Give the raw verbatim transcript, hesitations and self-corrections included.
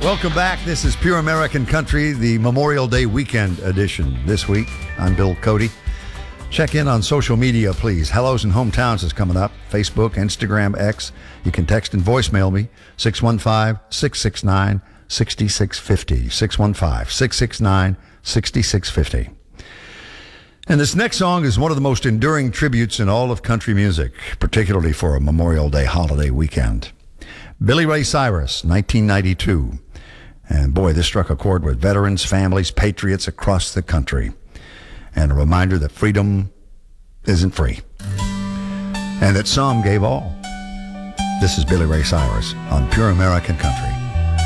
Welcome back. This is Pure American Country, the Memorial Day weekend edition. This week, I'm Bill Cody. Check in on social media, please. Hellos and Hometowns is coming up. Facebook, Instagram, X. You can text and voicemail me, six one five, six six nine, six six five zero, six one five, six six nine, six six five zero. And this next song is one of the most enduring tributes in all of country music, particularly for a Memorial Day holiday weekend. Billy Ray Cyrus, nineteen ninety-two. And boy, this struck a chord with veterans, families, patriots across the country. And a reminder that freedom isn't free. And that some gave all. This is Billy Ray Cyrus on Pure American Country.